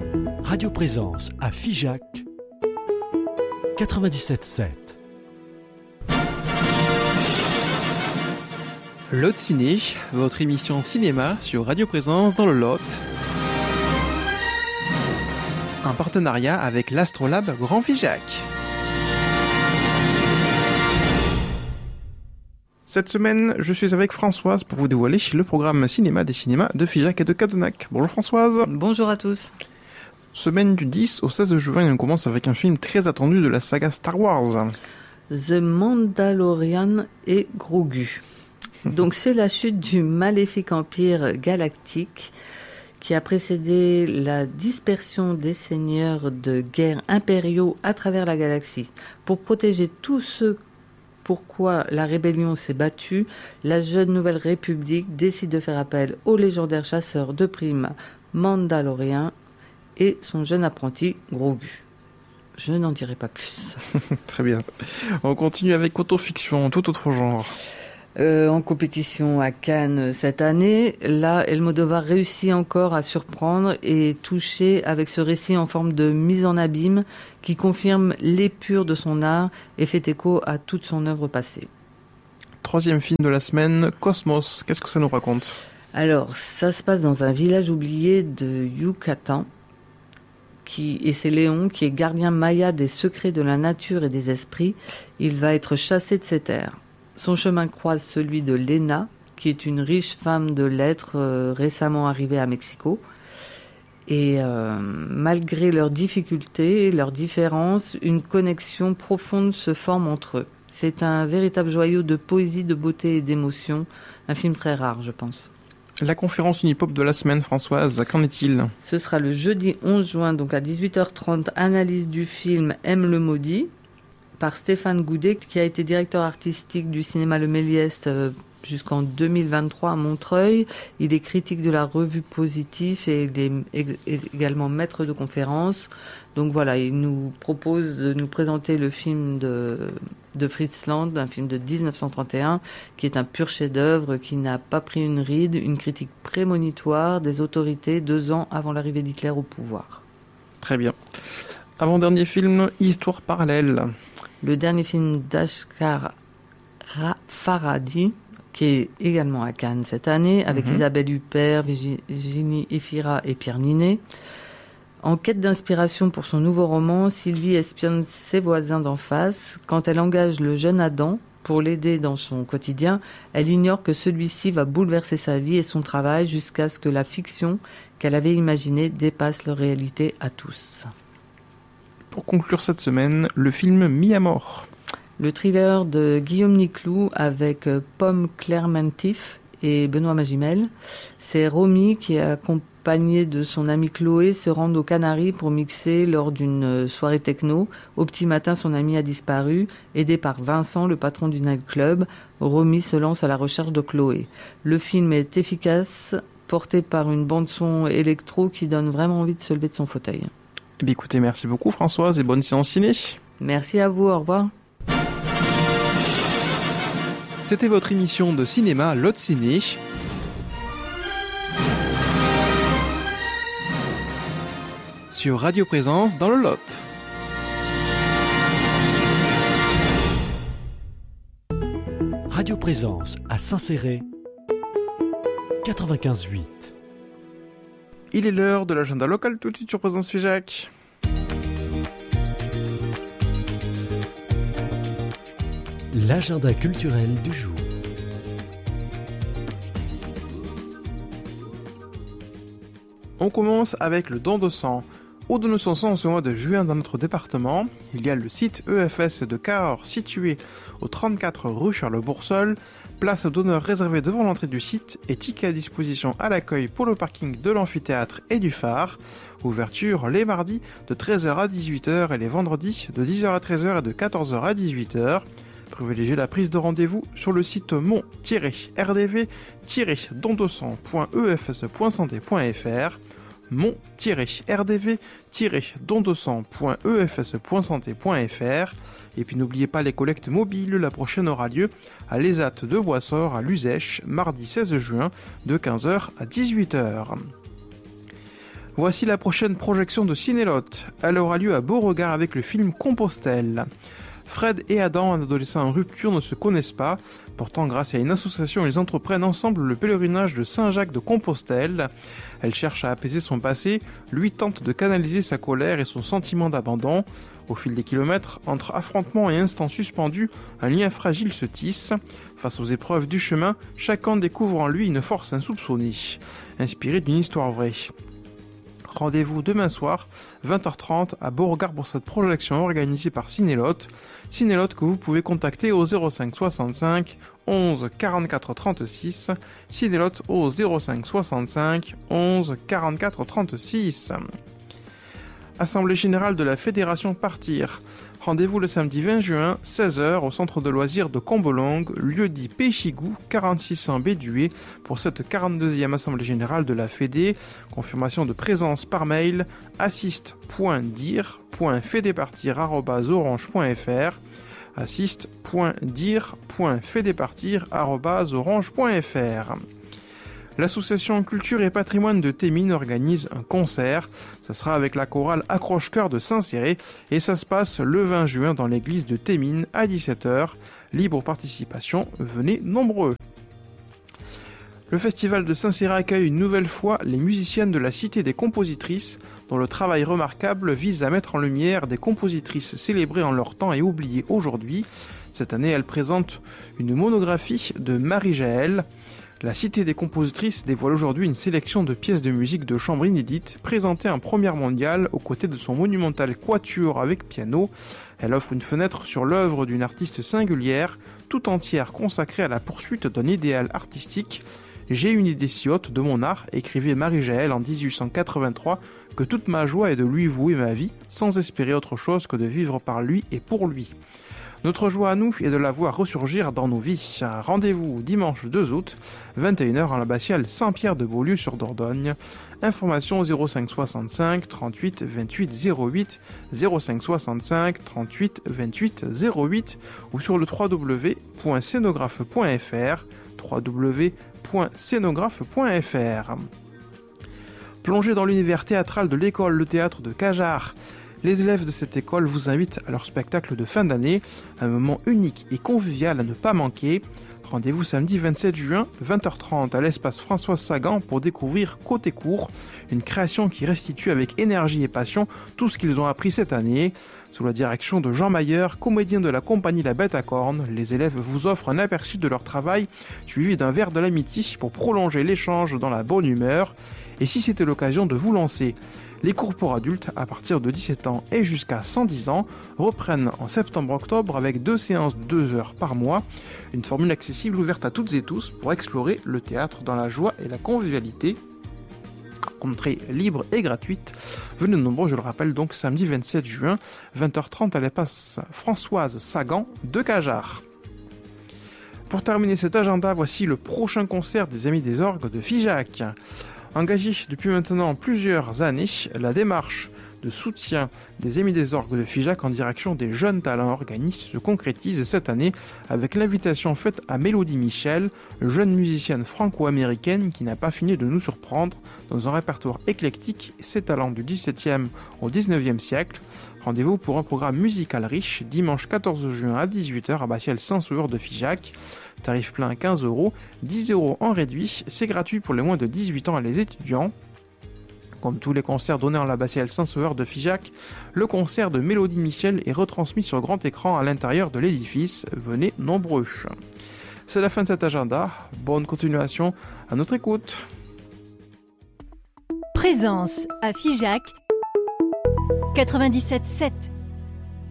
Radio Présence à Figeac 97.7. Lot Ciné, votre émission cinéma sur Radio Présence dans le Lot. Un partenariat avec l'Astrolabe Grand Figeac. Cette semaine, je suis avec Françoise pour vous dévoiler le programme cinéma des cinémas de Figeac et de Cadenac. Bonjour Françoise. Bonjour à tous. Semaine du 10 au 16 juin, on commence avec un film très attendu de la saga Star Wars. The Mandalorian et Grogu. Donc c'est la chute du maléfique empire galactique qui a précédé la dispersion des seigneurs de guerre impériaux à travers la galaxie. Pour protéger tous ceux pourquoi la rébellion s'est battue, la jeune Nouvelle République décide de faire appel au légendaire chasseur de primes Mandalorien et son jeune apprenti Grogu. Je n'en dirai pas plus. Très bien. On continue avec autofiction, tout autre genre. En compétition à Cannes cette année, là, Almodovar réussit encore à surprendre et toucher avec ce récit en forme de mise en abîme qui confirme l'épure de son art et fait écho à toute son œuvre passée. Troisième film de la semaine, Cosmos. Qu'est-ce que ça nous raconte ? Alors, ça se passe dans un village oublié de Yucatan. Et c'est Léon qui est gardien maya des secrets de la nature et des esprits. Il va être chassé de ces terres. Son chemin croise celui de Lena, qui est une riche femme de lettres récemment arrivée à Mexico. Et malgré leurs difficultés, leurs différences, une connexion profonde se forme entre eux. C'est un véritable joyau de poésie, de beauté et d'émotion. Un film très rare, je pense. La conférence Unipop de la semaine, Françoise, qu'en est-il ? Ce sera le jeudi 11 juin, donc à 18h30, analyse du film Aime le maudit, par Stéphane Goudet, qui a été directeur artistique du cinéma Le Méliès jusqu'en 2023 à Montreuil. Il est critique de la revue Positif et il est également maître de conférence. Donc voilà, il nous propose de nous présenter le film de Fritz Lang, un film de 1931, qui est un pur chef-d'œuvre, qui n'a pas pris une ride, une critique prémonitoire des autorités 2 ans avant l'arrivée d'Hitler au pouvoir. Très bien. Avant-dernier film, Histoire parallèle. Le dernier film d'Ashghar Farhadi, qui est également à Cannes cette année, avec Isabelle Huppert, Virginie Efira et Pierre Ninet. En quête d'inspiration pour son nouveau roman, Sylvie espionne ses voisins d'en face. Quand elle engage le jeune Adam pour l'aider dans son quotidien, elle ignore que celui-ci va bouleverser sa vie et son travail jusqu'à ce que la fiction qu'elle avait imaginée dépasse leur réalité à tous. Pour conclure cette semaine, le film Mis à mort. Le thriller de Guillaume Niclou avec Pomme Claire-Mentif et Benoît Magimel. C'est Romy qui, accompagné de son amie Chloé, se rendent aux Canaries pour mixer lors d'une soirée techno. Au petit matin, son ami a disparu. Aidé par Vincent, le patron du nightclub, Romy se lance à la recherche de Chloé. Le film est efficace, porté par une bande-son électro qui donne vraiment envie de se lever de son fauteuil. Eh bien, écoutez, merci beaucoup Françoise et bonne séance ciné. Merci à vous, au revoir. C'était votre émission de cinéma Lot Ciné. Sur Radio Présence dans le Lot. Radio Présence à Saint-Céré 95.8. Il est l'heure de l'agenda local tout de suite sur Présence Figeac. L'agenda culturel du jour. On commence avec le don de sang. Au don de sang en ce mois de juin dans notre département, il y a le site EFS de Cahors situé au 34 rue Charles-Boursol, place d'honneur réservée devant l'entrée du site et tickets à disposition à l'accueil pour le parking de l'amphithéâtre et du phare. Ouverture les mardis de 13h à 18h et les vendredis de 10h à 13h et de 14h à 18h. Privilégiez la prise de rendez-vous sur le site mon-rdv-dondesang.efs.santé.fr mon-rdv-dondesang.efs.santé.fr. Et puis n'oubliez pas les collectes mobiles, la prochaine aura lieu à l'ESAT de Boissor à Luzèche, mardi 16 juin de 15h à 18h. Voici la prochaine projection de Cinélotte. Elle aura lieu à Beauregard avec le film Compostelle. Fred et Adam, un adolescent en rupture, ne se connaissent pas. Pourtant, grâce à une association, ils entreprennent ensemble le pèlerinage de Saint-Jacques de Compostelle. Elle cherche à apaiser son passé, lui tente de canaliser sa colère et son sentiment d'abandon. Au fil des kilomètres, entre affrontements et instants suspendus, un lien fragile se tisse. Face aux épreuves du chemin, chacun découvre en lui une force insoupçonnée, inspirée d'une histoire vraie. Rendez-vous demain soir, 20h30, à Beauregard pour cette projection organisée par Cinélotte. Cinélotte que vous pouvez contacter au 05 65 11 44 36. Cinélotte au 05 65 11 44 36. Assemblée générale de la Fédération Partir. Rendez-vous le samedi 20 juin, 16h, au centre de loisirs de Combelongue, lieu dit Péchigou, 4600 Bédué, pour cette 42e Assemblée générale de la Fédé. Confirmation de présence par mail, assist.dir.fedepartir@orange.fr assist.dir.fedepartir@orange.fr. L'association Culture et Patrimoine de Thémines organise un concert. Ça sera avec la chorale Accroche-Cœur de Saint-Céré et ça se passe le 20 juin dans l'église de Thémines à 17h. Libre participation, venez nombreux. Le festival de Saint-Céré accueille une nouvelle fois les musiciennes de la Cité des Compositrices, dont le travail remarquable vise à mettre en lumière des compositrices célébrées en leur temps et oubliées aujourd'hui. Cette année, elle présente une monographie de Marie Jaël. La Cité des Compositrices dévoile aujourd'hui une sélection de pièces de musique de chambre inédites, présentées en première mondiale aux côtés de son monumental quatuor avec piano. Elle offre une fenêtre sur l'œuvre d'une artiste singulière, tout entière consacrée à la poursuite d'un idéal artistique. « J'ai une idée si haute de mon art », écrivait Marie Jaël en 1883, « que toute ma joie est de lui vouer ma vie, sans espérer autre chose que de vivre par lui et pour lui ». Notre joie à nous est de la voir ressurgir dans nos vies. Rendez-vous dimanche 2 août, 21h en l'abbatiale Saint-Pierre de Beaulieu sur Dordogne. Information 05 65 38 28 08, 05 65 38 28 08 ou sur le www.scénographe.fr, www.scénographe.fr. Plongez dans l'univers théâtral de l'école Le Théâtre de Cajarc. Les élèves de cette école vous invitent à leur spectacle de fin d'année, un moment unique et convivial à ne pas manquer. Rendez-vous samedi 27 juin, 20h30 à l'espace Françoise Sagan pour découvrir Côté Court, une création qui restitue avec énergie et passion tout ce qu'ils ont appris cette année. Sous la direction de Jean Mayer, comédien de la compagnie La Bête à Cornes, les élèves vous offrent un aperçu de leur travail, suivi d'un verre de l'amitié pour prolonger l'échange dans la bonne humeur. Et si c'était l'occasion de vous lancer, les cours pour adultes, à partir de 17 ans et jusqu'à 110 ans, reprennent en septembre-octobre avec 2 séances de 2 heures par mois. Une formule accessible ouverte à toutes et tous pour explorer le théâtre dans la joie et la convivialité. Entrée libre et gratuite. Venez nombreux, je le rappelle, donc samedi 27 juin, 20h30 à l'espace Françoise Sagan de Cajarc. Pour terminer cet agenda, voici le prochain concert des Amis des Orgues de Figeac. Engagé depuis maintenant plusieurs années, la démarche de soutien des Amis des Orgues de Figeac en direction des jeunes talents organistes se concrétise cette année avec l'invitation faite à Mélodie Michel, jeune musicienne franco-américaine qui n'a pas fini de nous surprendre dans un répertoire éclectique, ses talents du XVIIe au XIXe siècle. Rendez-vous pour un programme musical riche dimanche 14 juin à 18h à Bassiel Saint-Sauveur de Figeac. Tarif plein 15 €, 10 € en réduit, c'est gratuit pour les moins de 18 ans et les étudiants. Comme tous les concerts donnés en l'abbatiale Saint-Sauveur de Figeac, le concert de Mélodie Michel est retransmis sur grand écran à l'intérieur de l'édifice. Venez nombreux. C'est la fin de cet agenda. Bonne continuation à notre écoute. Présence à Figeac 97.7.